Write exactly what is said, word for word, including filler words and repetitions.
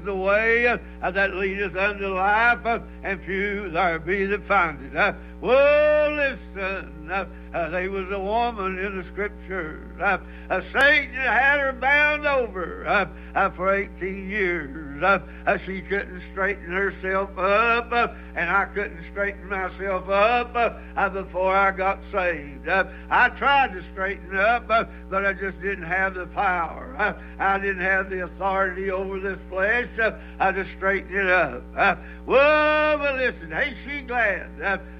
the way uh, that leadeth unto life, uh, and few there be that find it. Uh, well, listen, uh, uh, there was a woman in the Scriptures. Uh, uh, Satan had her bound over uh, uh, for eighteen years. Uh, uh, she couldn't straighten herself up, uh, and I couldn't straighten myself up uh, uh, before I got saved. Uh, I tried to straighten up, uh, but I just didn't have the power. Uh, I didn't have the authority over this flesh. Uh, I just straightened it up. Uh, well, but listen, ain't she glad? Uh,